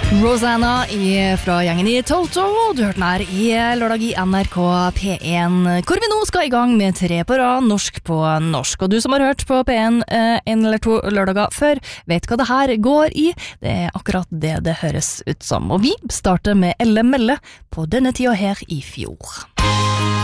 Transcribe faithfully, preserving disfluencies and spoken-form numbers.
Rosanna i, fra gjengen i Toto. Du hørte den her i lørdag i N R K P én, hvor vi nå skal i gang med tre på rad norsk på norsk. Og du som har hørt på P én eh, en eller to lørdager før, vet hva det her går i. Det er akkurat det det høres ut som. Og vi starter med Elle Melle på denne tida her i fjor.